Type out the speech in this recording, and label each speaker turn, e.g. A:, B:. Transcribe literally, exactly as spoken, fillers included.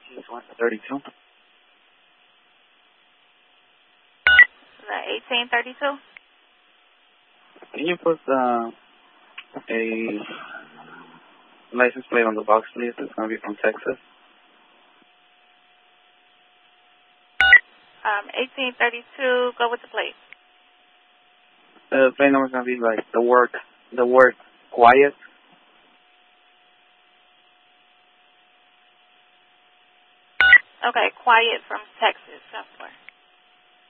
A: It's one thirty-two.
B: The eighteen thirty-two.
A: Can you put uh, a license plate on the box, please? It's going to be from Texas.
B: Um, eighteen thirty-two. Go with the plate.
A: The plate number is going to be like the word, the word quiet.
B: Okay, quiet from Texas. That's where.